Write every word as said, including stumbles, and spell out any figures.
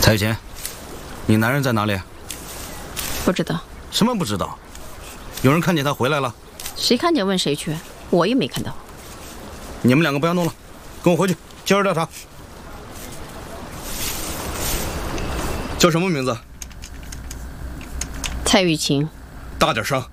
蔡雨晴，你男人在哪里？ 不知道。 什么不知道？有人看见他回来了？ 谁看见问谁去？我也没看到。 你们两个不要弄了，跟我回去接着调查。叫什么名字？ 蔡雨晴。 大点声。